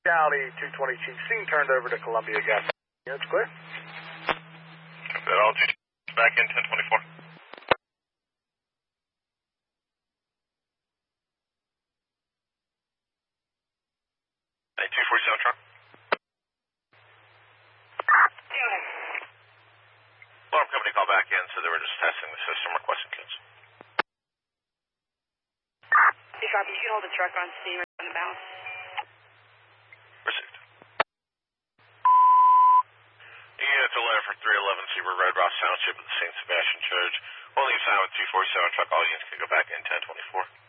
Charlie 220 Chief, scene turned over to Columbia Gas. It's clear. Good, all two back in 1024. 247 truck. Alarm company called back in, so they were just testing the system, requesting kids. Hey, copy. You can hold the truck on steam or on the bounce. Received. Units 11 for 311 Super Red Rock Township at the St. Sebastian Church. Holding sign with 247 truck. All units can go back in 1024.